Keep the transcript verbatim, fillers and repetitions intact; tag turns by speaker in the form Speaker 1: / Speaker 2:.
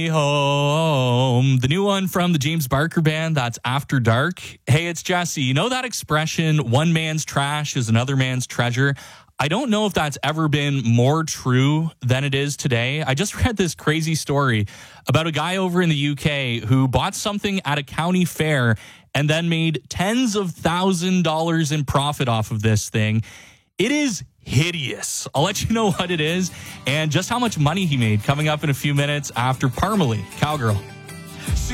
Speaker 1: Home, the new one from the James Barker Band, that's After Dark. Hey, it's Jesse. You know that expression, one man's trash is another man's treasure? I don't know if that's ever been more true than it is today. I just read this crazy story about a guy over in the U K who bought something at a county fair and then made tens of thousand dollars in profit off of this thing. It is hideous. I'll let you know what it is and just how much money he made coming up in a few minutes after Parmalee, Cowgirl.